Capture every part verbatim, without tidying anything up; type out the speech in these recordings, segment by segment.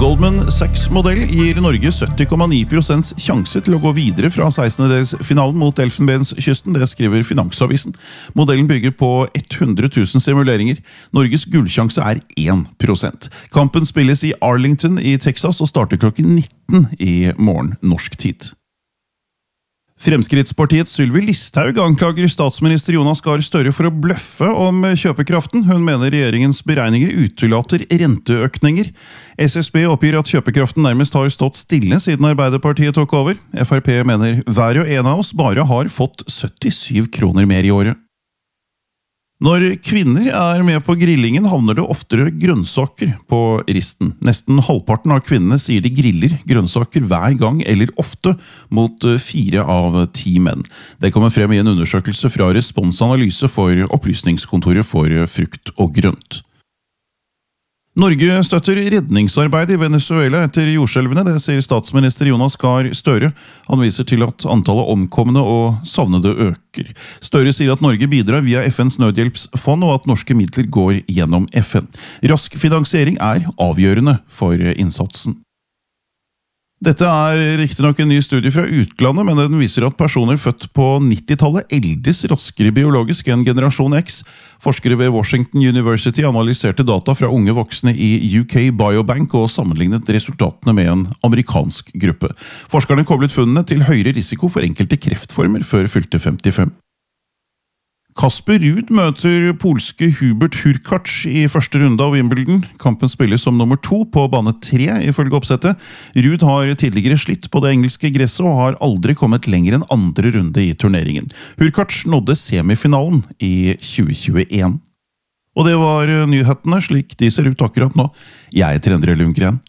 Goldman Sachs-modell gir Norge sytti komma ni prosent sjanse til å gå videre fra sekstendedelsfinalen mot Elfenbenskysten, det skriver Finansavisen. Modellen bygger på hundre tusen simuleringer. Norges gullsjanse er én prosent. Kampen spilles i Arlington i Texas og starter klokken nitten i morgen norsk tid. Fremskrittspartiets Sylvi Listhaug anklager statsminister Jonas Gahr Støre for å bløffe om kjøpekraften. Hun mener regjeringens beregninger utelater renteøkninger. S S B oppgir at kjøpekraften nærmest har stått stille siden Arbeiderpartiet tok over. F R P mener hver og en av oss bare har fått syttisyv kroner mer i året. Når kvinner er med på grillingen havner det oftere grønnsaker på risten. Nesten halvparten av kvinnene sier de griller grønnsaker hver gang eller ofte, mot fire av ti menn. Det kommer frem i en undersøkelse fra Responsanalyse for Opplysningskontoret for frukt og grønt. Norge støtter redningsarbeid i Venezuela etter jordskjelvene, det sier statsminister Jonas Gahr Støre. Han viser til at antallet omkomne og savnede øker. Støre sier at Norge bidrar via F N's nødhjelpsfond og at norske midler går gjennom F N. Rask finansiering er avgjørende for innsatsen. Dette er riktignok en ny studie fra utlandet, men den viser at personer født på nittitallet eldes raskere biologisk enn generasjon X. Forskere ved Washington University analyserte data fra unge voksne i U K Biobank og sammenlignet resultatene med en amerikansk gruppe. Forskerne koblet funnene til høyere risiko for enkelte kreftformer før fylte femtifem. Kasper Ruud møter polske Hubert Hurkacz i første runde av Wimbledon. Kampen spilles som nummer to på bane tre ifølge oppsettet. Ruud har tidligere slitt på det engelske gresset og har aldri kommet lenger enn andre runde i turneringen. Hurkacz nådde semifinalen i tjue tjueen. Og det var nyhetene slik de ser ut akkurat nå. Jeg heter Endre Lundgren.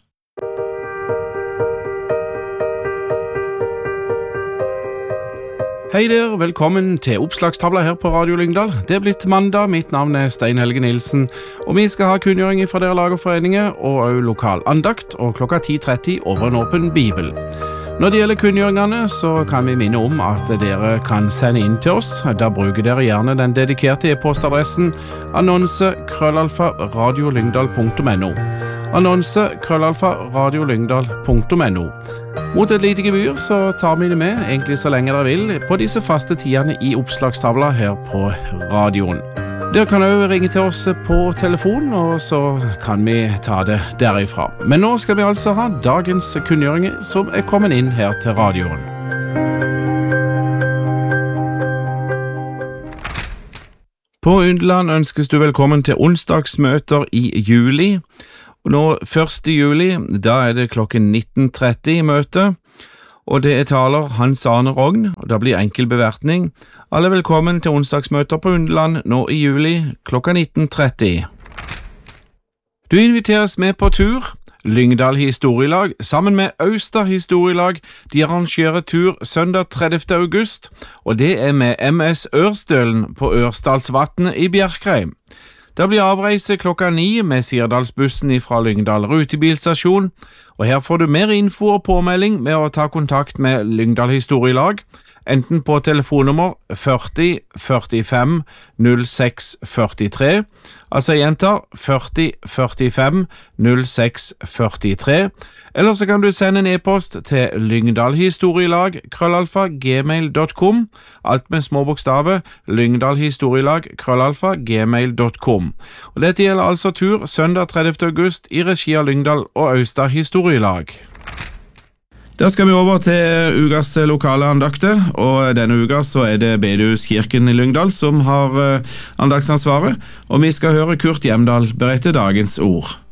Hei der, velkommen til oppslagstavla her på Radio Lyngdal. Det er blitt mandag, mitt navn er Stein Helge Nilsen, og vi skal ha kunngjøring fra dere lag og foreninger, og også lokal andakt, og klokka ti tretti over en åpen bibel. Når det gjelder kunngjøringene, så kan vi minne om at dere kan sende inn til oss. Da bruker dere gjerne den dedikerte e-postadressen annonse krøllalfa radiolyngdal punktum no. Annonse krøllalfa radiolyngdal punktum no. Mot et lite gebyr så tar vi det med, egentlig så lenge dere vil, på disse faste tidene i oppslagstavla her på radioen. Dere kan også ringe til oss på telefon, og så kan vi ta det derifra. Men nå skal vi altså ha dagens kunngjøringer som er kommet inn her til radioen. På Underland ønskes du velkommen til onsdagsmøter i juli. Og nå første juli, da er det klokken nitten tretti i møte, og det er taler Hans Arne Rogn, og da blir enkel bevertning. Alle velkommen til onsdagsmøter på Underland nå i juli, klokka nitten tretti. Du inviteres med på tur. Lyngdal Historielag sammen med Austad Historielag, de arrangerer tur søndag tredivte august, og det er med M S Ørstølen på Ørsdalsvatnet i Bjerkreim. Det blir avreise klokka ni med Sirdalsbussen fra Lyngdal rutebilstasjon, og her får du mer info og påmelding med å ta kontakt med Lyngdal Historielag, enten på telefonnummer førti førtifem null seks førtitre, altså jeg gjentar førti førtifem null seks førtitre, eller så kan du sende en e-post til lyngdalhistorielag krøllalfa gmail punktum com, alt med små bokstaver, lyngdalhistorielag krøllalfa gmail punktum com. Og dette gjelder altså tur søndag tredivte august i regi av Lyngdal og Austad Historielag. Da skal vi over til ukas lokale andakter, og denne uka så er det Bedehuskirken i Lyngdal som har andaktansvaret, og vi skal høre Kurt Hjemdal berette dagens ord.